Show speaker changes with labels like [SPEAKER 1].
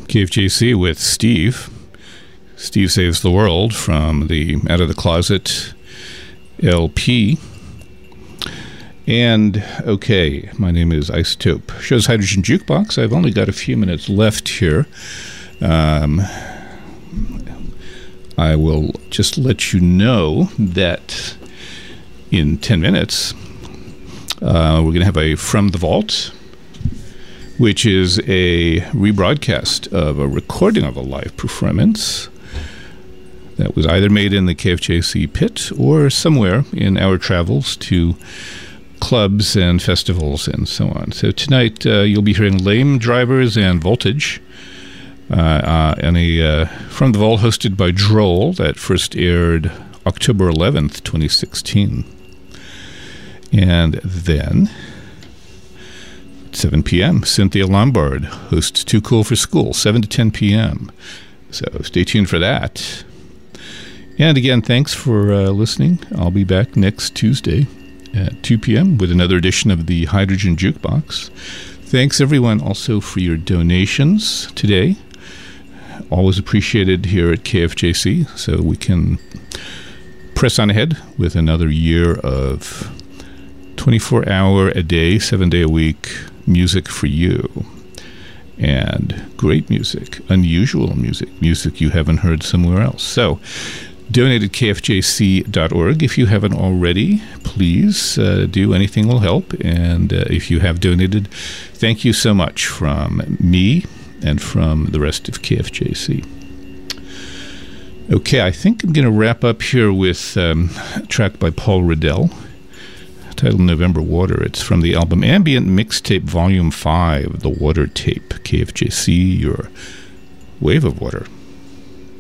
[SPEAKER 1] KFJC with Steve. Steve Saves the World from the Out of the Closet LP. And, okay, my name is Isotope. Show's Hydrogen Jukebox. I've only got a few minutes left here. I will just let you know that in 10 minutes, we're going to have a From the Vault, which is a rebroadcast of a recording of a live performance that was either made in the KFJC pit or somewhere in our travels to clubs and festivals and so on. So tonight you'll be hearing Lame Drivers and Voltage, and a From the Vault hosted by Droll that first aired October 11th, 2016. And then 7 p.m., Cynthia Lombard hosts Too Cool for School, 7 to 10 p.m. So stay tuned for that. And again, thanks for listening. I'll be back next Tuesday at 2 p.m. with another edition of the Hydrogen Jukebox. Thanks, everyone, also for your donations today. Always appreciated here at KFJC, so we can press on ahead with another year of 24-hour-a-day, 7-day-a-week music for you. And great music, unusual music you haven't heard somewhere else. So, donate at kfjc.org. If you haven't already, please do. Anything will help. And if you have donated, thank you so much from me and from the rest of KFJC. Okay, I think I'm going to wrap up here with a track by Paul Riddell, titled November Water. It's from the album Ambient Mixtape Volume 5, The Water Tape. KFJC, your wave of water.